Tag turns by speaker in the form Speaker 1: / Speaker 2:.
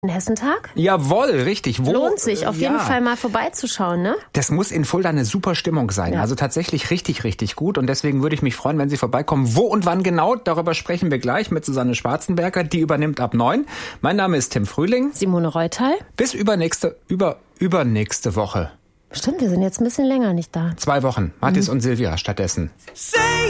Speaker 1: Hessentag?
Speaker 2: Jawohl, richtig. Wo?
Speaker 1: Lohnt sich auf jeden Fall mal vorbeizuschauen, ne?
Speaker 2: Das muss in Fulda eine super Stimmung sein. Ja. Also tatsächlich richtig, richtig gut. Und deswegen würde ich mich freuen, wenn Sie vorbeikommen. Wo und wann genau? Darüber sprechen wir gleich mit Susanne Schwarzenberger. Die übernimmt ab 9. Mein Name ist Tim Frühling.
Speaker 1: Simone Reutal.
Speaker 2: Bis übernächste Woche.
Speaker 1: Stimmt, wir sind jetzt ein bisschen länger nicht da.
Speaker 2: 2 Wochen. Mathis und Silvia stattdessen.